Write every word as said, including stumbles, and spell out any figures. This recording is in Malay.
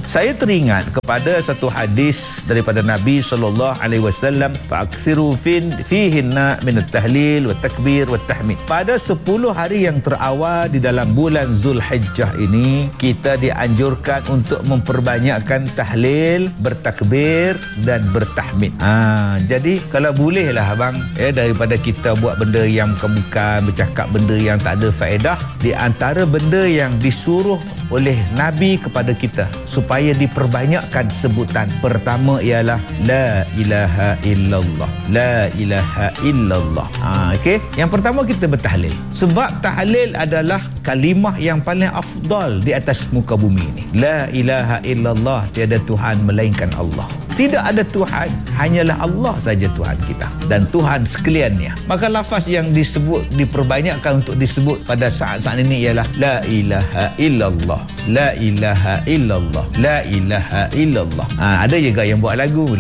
Saya teringat kepada satu hadis daripada Nabi sallallahu alaihi wasallam, fa'aksiru fin fihinna min at-tahlil wa takbir wa tahmid. Pada sepuluh hari yang terawal di dalam bulan Zulhijjah ini, kita dianjurkan untuk memperbanyakkan tahlil, bertakbir dan bertahmid. Ha, jadi kalau bolehlah abang, eh, daripada kita buat benda yang bukan-bukan, bercakap benda yang tak ada faedah, di antara benda yang disuruh oleh Nabi kepada kita supaya diperbanyakkan sebutan, pertama ialah la ilaha illallah, la ilaha illallah. Ha, okey, yang pertama kita bertahlil, sebab tahlil adalah kalimah yang paling afdal di atas muka bumi ini. La ilaha illallah, tiada Tuhan melainkan Allah. Tidak ada Tuhan, hanyalah Allah saja Tuhan kita dan Tuhan sekaliannya. Maka lafaz yang disebut, diperbanyakkan untuk disebut pada saat-saat ini ialah la ilaha illallah, la ilaha illallah, la ilaha illallah. Ha, ada juga yang buat lagu